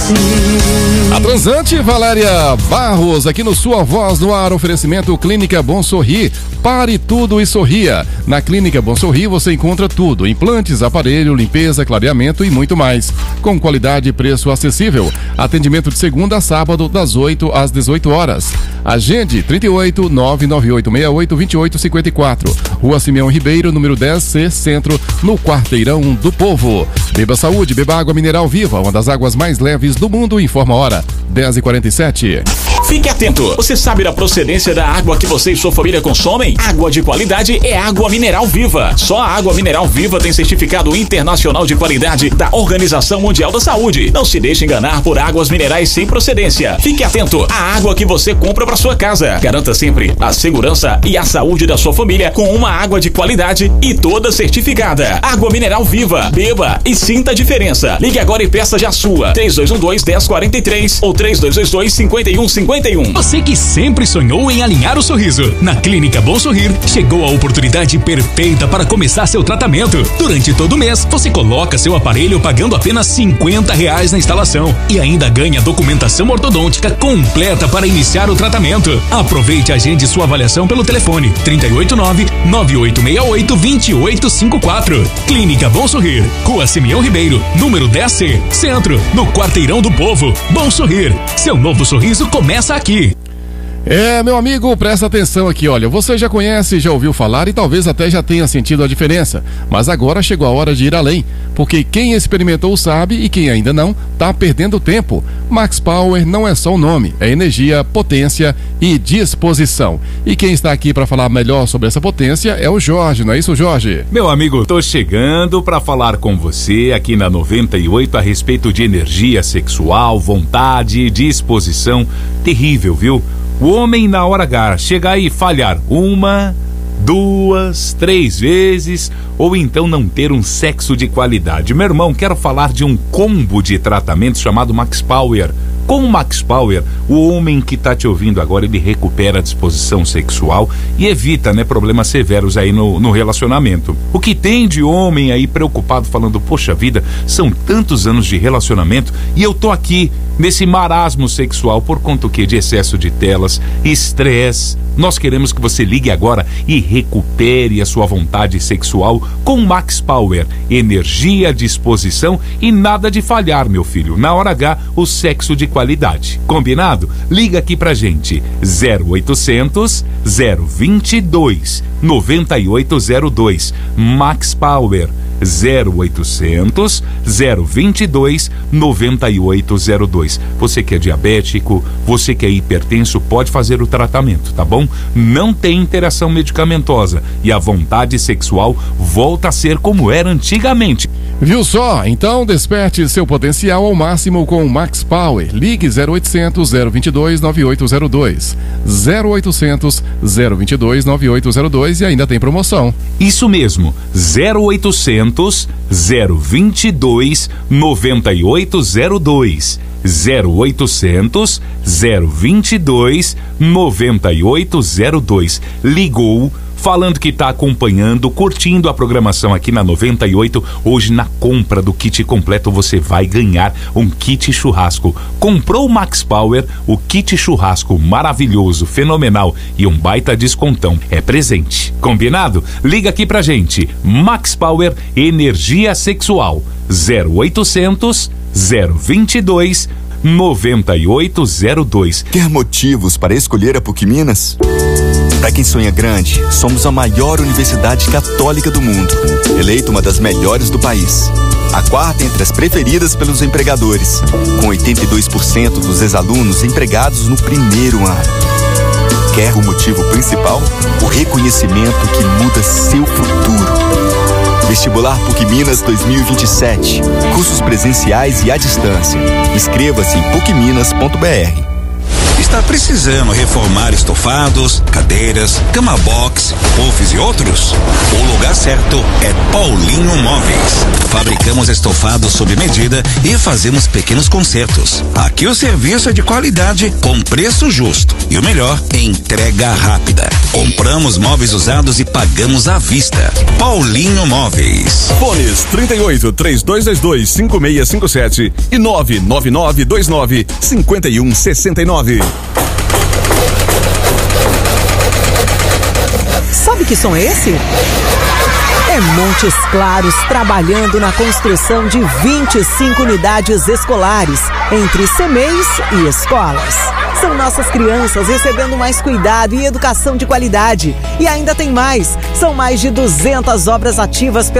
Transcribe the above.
A transante Valéria Barros, aqui no Sua Voz no Ar, oferecimento Clínica Bom Sorrir. Pare tudo e sorria. Na Clínica Bom Sorrir você encontra tudo: implantes, aparelho, limpeza, clareamento e muito mais. Com qualidade e preço acessível. Atendimento de segunda a sábado, das 8 às 18 horas. Agende 38 99868 2854. Rua Simeão Ribeiro, número 10C, Centro, no Quarteirão do Povo. Beba saúde, beba água mineral viva, uma das águas mais leves do mundo. Informa a hora, 10h47. Fique atento, você sabe da procedência da água que você e sua família consomem? Água de qualidade é água mineral viva. Só a água mineral viva tem certificado internacional de qualidade da Organização Mundial da Saúde. Não se deixe enganar por águas minerais sem procedência. Fique atento à água que você compra para sua casa. Garanta sempre a segurança e a saúde da sua família com uma água de qualidade e toda certificada. Água mineral viva. Beba e sinta a diferença. Ligue agora e peça já a sua. 3212-1043 ou 3222-5151. Você que sempre sonhou em alinhar o sorriso. Na Clínica Bom Sorrir, chegou a oportunidade perfeita para começar seu tratamento. Durante todo o mês, você coloca seu aparelho pagando apenas R$50 na instalação e ainda ganha documentação ortodôntica completa para iniciar o tratamento. Aproveite e agende sua avaliação pelo telefone 389-9868-2854. Clínica Bom Sorrir, Rua Simeão Ribeiro, número 10C, Centro, no Quarteirão do Povo. Bom Sorrir, seu novo sorriso começa aqui. Meu amigo, presta atenção aqui, olha, você já conhece, já ouviu falar e talvez até já tenha sentido a diferença, mas agora chegou a hora de ir além, porque quem experimentou sabe e quem ainda não, tá perdendo tempo. Max Power não é só o nome, é energia, potência e disposição. E quem está aqui para falar melhor sobre essa potência é o Jorge, não é isso, Jorge? Meu amigo, tô chegando para falar com você aqui na 98 a respeito de energia sexual, vontade, disposição. Terrível, viu? O homem na hora H chegar e falhar 1, 2, 3 vezes, ou então não ter um sexo de qualidade. Meu irmão, quero falar de um combo de tratamento chamado Max Power. Com o Max Power, o homem que tá te ouvindo agora, ele recupera a disposição sexual e evita, problemas severos aí no relacionamento. O que tem de homem aí preocupado falando, poxa vida, são tantos anos de relacionamento e eu tô aqui nesse marasmo sexual por conta o quê? De excesso de telas, estresse. Nós queremos que você ligue agora e recupere a sua vontade sexual com Max Power. Energia, disposição e nada de falhar, meu filho. Na hora H, o sexo de qualidade. Combinado? Liga aqui pra gente. 0800 022 9802. Max Power. 0800 022 9802. Você que é diabético, você que é hipertenso, pode fazer o tratamento, tá bom? Não tem interação medicamentosa e a vontade sexual volta a ser como era antigamente. Viu só? Então desperte seu potencial ao máximo com o Max Power. Ligue 0800 022 9802. 0800 022 9802 e ainda tem promoção. Isso mesmo, 0800 022 9802. 0800 022 9802. Ligou falando que está acompanhando, curtindo a programação aqui na 98. Hoje, na compra do kit completo, você vai ganhar um kit churrasco. Comprou o Max Power, o kit churrasco maravilhoso, fenomenal e um baita descontão. É presente. Combinado? Liga aqui pra gente. Max Power, energia sexual. 0800 022 9802. Quer motivos para escolher a PUC Minas? Para quem sonha grande, somos a maior universidade católica do mundo, eleita uma das melhores do país. A quarta entre as preferidas pelos empregadores, com 82% dos ex-alunos empregados no primeiro ano. Quer o motivo principal? O reconhecimento que muda seu futuro. Vestibular PUC Minas 2027. Cursos presenciais e à distância. Inscreva-se em pucminas.br. Está precisando reformar estofados, cadeiras, cama box, puffs e outros? O lugar certo é Paulinho Móveis. Fabricamos estofados sob medida e fazemos pequenos consertos. Aqui o serviço é de qualidade com preço justo. E o melhor, entrega rápida. Compramos móveis usados e pagamos à vista. Paulinho Móveis. Fones 38 3222 5657 e 99929 5169. Sabe que som é esse? É Montes Claros trabalhando na construção de 25 unidades escolares entre CMEIs e escolas. São nossas crianças recebendo mais cuidado e educação de qualidade. E ainda tem mais. São mais de 200 obras ativas